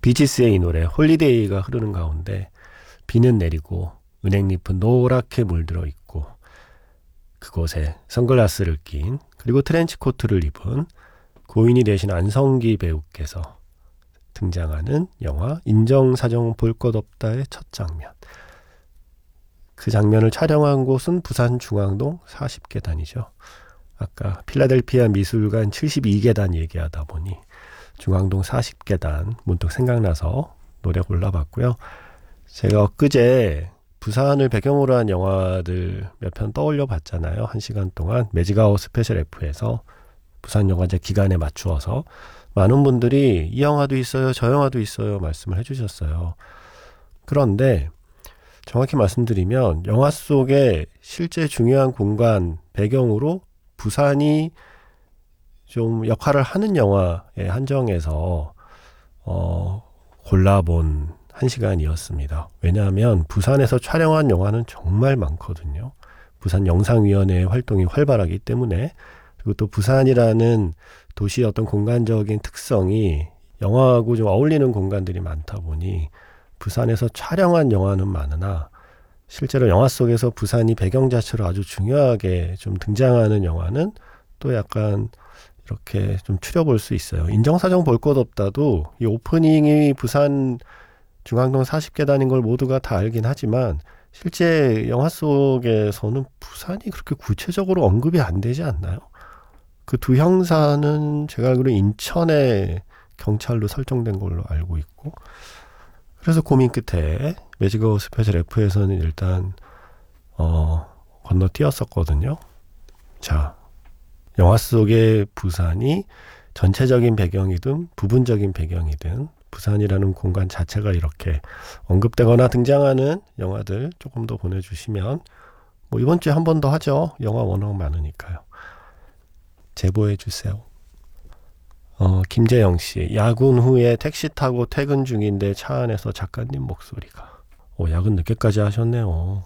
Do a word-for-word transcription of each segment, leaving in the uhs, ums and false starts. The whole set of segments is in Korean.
비지스의 이 노래 홀리데이가 흐르는 가운데 비는 내리고 은행잎은 노랗게 물들어 있고 그곳에 선글라스를 낀 그리고 트렌치코트를 입은 고인이 되신 안성기 배우께서 등장하는 영화 인정사정 볼 것 없다의 첫 장면. 그 장면을 촬영한 곳은 부산 중앙동 사십 계단이죠. 아까 필라델피아 미술관 칠십이 계단 얘기하다 보니 중앙동 사십 계단 문득 생각나서 노래 골라봤고요. 제가 엊그제 부산을 배경으로 한 영화들 몇 편 떠올려 봤잖아요. 한 시간 동안 매직아웃 스페셜 F에서 부산영화제 기간에 맞추어서 많은 분들이 이 영화도 있어요, 저 영화도 있어요 말씀을 해주셨어요. 그런데 정확히 말씀드리면 영화 속에 실제 중요한 공간 배경으로 부산이 좀 역할을 하는 영화에 한정해서 어, 골라본 한 시간이었습니다. 왜냐하면 부산에서 촬영한 영화는 정말 많거든요. 부산 영상위원회의 활동이 활발하기 때문에, 그리고 또 부산이라는 도시의 어떤 공간적인 특성이 영화하고 좀 어울리는 공간들이 많다 보니 부산에서 촬영한 영화는 많으나 실제로 영화 속에서 부산이 배경 자체로 아주 중요하게 좀 등장하는 영화는 또 약간 이렇게 좀 추려볼 수 있어요. 인정사정 볼 것 없다도 이 오프닝이 부산 중앙동 사십 계단인 걸 모두가 다 알긴 하지만 실제 영화 속에서는 부산이 그렇게 구체적으로 언급이 안 되지 않나요? 그 두 형사는 제가 알기로 인천에 경찰로 설정된 걸로 알고 있고, 그래서 고민 끝에 매직아웃 스페셜 F에서는 일단 어, 건너뛰었었거든요. 자, 영화 속의 부산이 전체적인 배경이든 부분적인 배경이든 부산이라는 공간 자체가 이렇게 언급되거나 등장하는 영화들 조금 더 보내주시면, 뭐 이번 주에 한 번 더 하죠. 영화 워낙 많으니까요. 제보해 주세요. 어, 김재영 씨, 야근 후에 택시 타고 퇴근 중인데 차 안에서 작가님 목소리가. 오, 야근 늦게까지 하셨네요.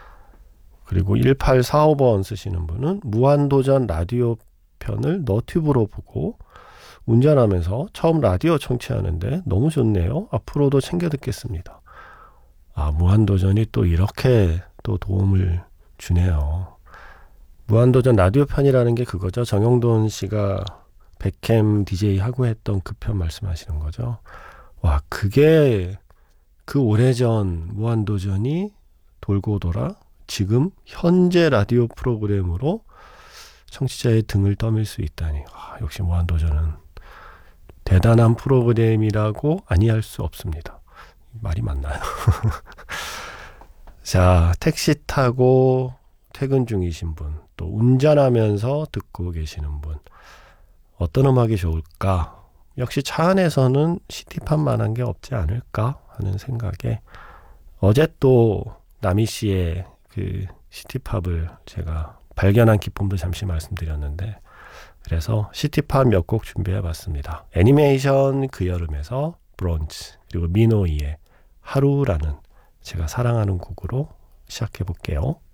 그리고 일팔사오 번 쓰시는 분은 무한도전 라디오 편을 너튜브로 보고 운전하면서 처음 라디오 청취하는데 너무 좋네요. 앞으로도 챙겨 듣겠습니다. 아, 무한도전이 또 이렇게 또 도움을 주네요. 무한도전 라디오 편이라는 게 그거죠. 정영돈 씨가 백캠 디제이 하고 했던 그 편 말씀하시는 거죠. 와, 그게 그 오래전 무한도전이 돌고 돌아 지금 현재 라디오 프로그램으로 청취자의 등을 떠밀 수 있다니. 아, 역시 무한도전은 대단한 프로그램이라고 아니할 수 없습니다. 말이 맞나요? 자, 택시 타고 퇴근 중이신 분, 또 운전하면서 듣고 계시는 분, 어떤 음악이 좋을까? 역시 차 안에서는 시티팝만한 게 없지 않을까 하는 생각에 어제 또 남희 씨의 그 시티팝을 제가 발견한 기쁨도 잠시 말씀드렸는데, 그래서 시티팝 몇 곡 준비해봤습니다. 애니메이션 그 여름에서 브론즈, 그리고 미노이의 하루라는 제가 사랑하는 곡으로 시작해볼게요.